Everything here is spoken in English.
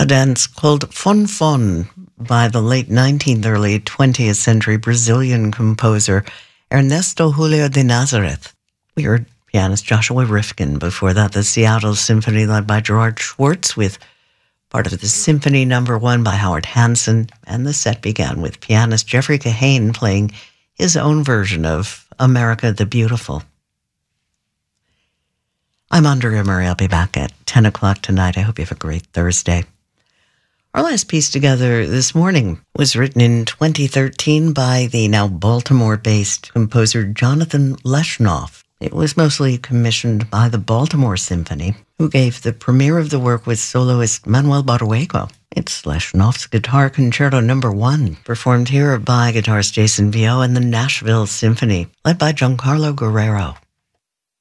a dance called Fon Fon by the late 19th, early 20th century Brazilian composer Ernesto Julio de Nazareth. We heard pianist Joshua Rifkin. Before that, the Seattle Symphony led by Gerard Schwartz with part of the Symphony No. 1 by Howard Hansen. And the set began with pianist Jeffrey Kahane playing his own version of America the Beautiful. I'm Andrea Murray. I'll be back at 10 o'clock tonight. I hope you have a great Thursday. Our last piece together this morning was written in 2013 by the now Baltimore-based composer Jonathan Leshnoff. It was mostly commissioned by the Baltimore Symphony, who gave the premiere of the work with soloist Manuel Barruego. It's Leshnoff's Guitar Concerto No. 1, performed here by guitarist Jason Vio and the Nashville Symphony, led by Giancarlo Guerrero.